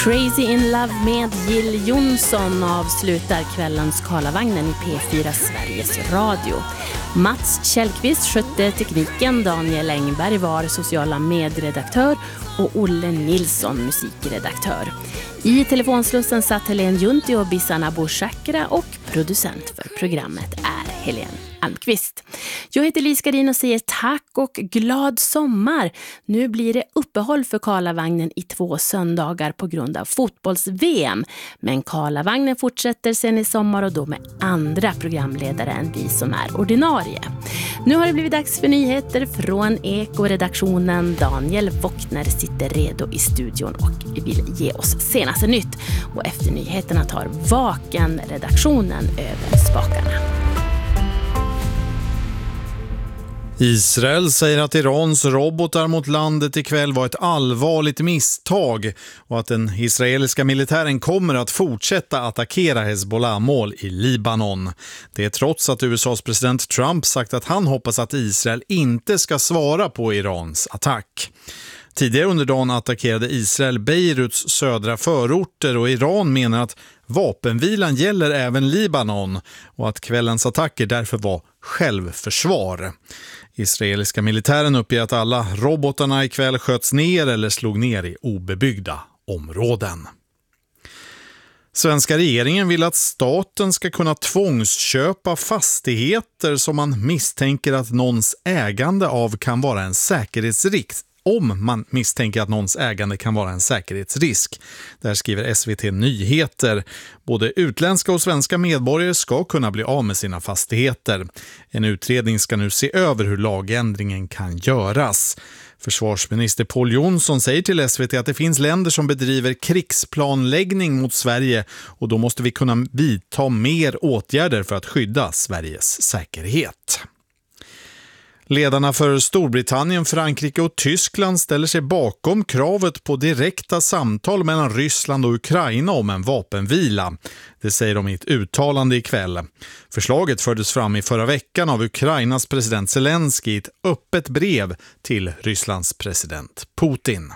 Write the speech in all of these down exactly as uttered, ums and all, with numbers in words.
Crazy in Love med Jill Johnson avslutar kvällens Karlavagnen i P fyra Sveriges Radio. Mats Källqvist skötte tekniken, Daniel Engberg var sociala medredaktör och Olle Nilsson musikredaktör. I telefonslussen satt Helene Junti och Bissana Boshakra och producent för programmet är Helene Almqvist. Jag heter Lisa Garin och säger tack och glad sommar. Nu blir det uppehåll för Karlavagnen i två söndagar på grund av fotbolls-V M. Men Karlavagnen fortsätter sen i sommar och då med andra programledare än vi som är ordinarie. Nu har det blivit dags för nyheter från Eko-redaktionen. Daniel Wockner sitter redo i studion och vill ge oss senaste nytt. Och efter nyheterna tar Vaken-redaktionen över spakarna. Israel säger att Irans robotar mot landet ikväll var ett allvarligt misstag och att den israeliska militären kommer att fortsätta attackera Hezbollah-mål i Libanon. Det är trots att U S A:s president Trump sagt att han hoppas att Israel inte ska svara på Irans attack. Tidigare under dagen attackerade Israel Beiruts södra förorter och Iran menar att vapenvilan gäller även Libanon och att kvällens attacker därför var självförsvar. Israeliska militären uppger att alla robotarna ikväll sköts ner eller slog ner i obebyggda områden. Svenska regeringen vill att staten ska kunna tvångsköpa fastigheter som man misstänker att någons ägande av kan vara en säkerhetsrisk. Om man misstänker att någons ägande kan vara en säkerhetsrisk. Där skriver S V T Nyheter. Både utländska och svenska medborgare ska kunna bli av med sina fastigheter. En utredning ska nu se över hur lagändringen kan göras. Försvarsminister Pål Jonsson säger till S V T att det finns länder som bedriver krigsplanläggning mot Sverige och då måste vi kunna vidta mer åtgärder för att skydda Sveriges säkerhet. Ledarna för Storbritannien, Frankrike och Tyskland ställer sig bakom kravet på direkta samtal mellan Ryssland och Ukraina om en vapenvila. Det säger de i ett uttalande ikväll. Förslaget fördes fram i förra veckan av Ukrainas president Zelensky i ett öppet brev till Rysslands president Putin.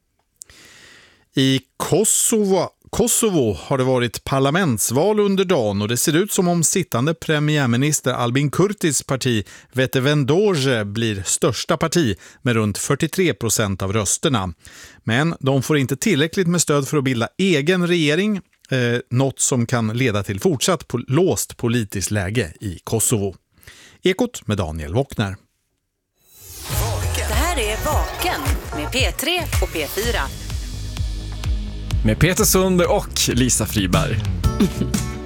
I Kosovo Kosovo har det varit parlamentsval under dagen och det ser ut som om sittande premiärminister Albin Kurtis parti Vetevendoge blir största parti med runt fyrtiotre procent av rösterna. Men de får inte tillräckligt med stöd för att bilda egen regering, eh, något som kan leda till fortsatt po- låst politiskt läge i Kosovo. Ekot med Daniel Wockner. Det här är Vaken med P tre och P fyra. Med Peter Sundberg och Lisa Friberg.